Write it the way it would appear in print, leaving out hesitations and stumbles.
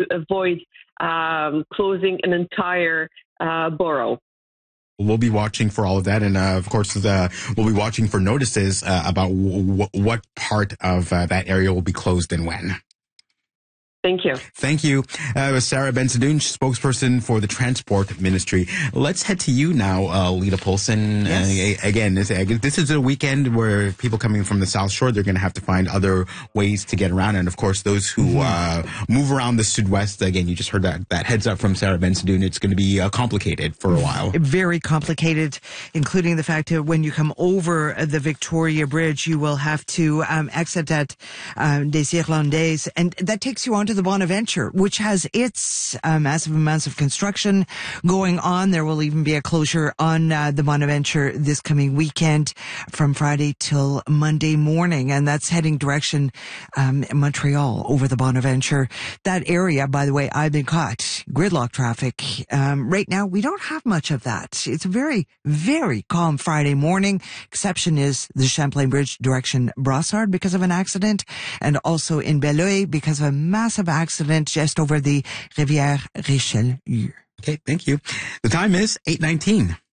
avoid closing an entire borough. We'll be watching for all of that. And, of course, we'll be watching for notices about what part of that area will be closed and when. Thank you. Thank you. Sarah Bensadoun, spokesperson for the Transport Ministry. Let's head to you now, Lita Polson. Yes. Again, this is a weekend where people coming from the South Shore, they're going to have to find other ways to get around. And, of course, those who move around the Sud-West, again, you just heard that heads up from Sarah Bensadoun. It's going to be complicated for a while. Very complicated, including the fact that when you come over the Victoria Bridge, you will have to exit at Des Irlandais, and that takes you on to the Bonaventure, which has its massive amounts of construction going on. There will even be a closure on the Bonaventure this coming weekend from Friday till Monday morning, and that's heading direction Montreal over the Bonaventure. That area, by the way, I've been caught. Gridlock traffic. Right now, we don't have much of that. It's a very, very calm Friday morning. Exception is the Champlain Bridge direction Brossard because of an accident, and also in Beloeil because of a massive accident just over the Rivière Richelieu. Okay, thank you. The time is 8:19.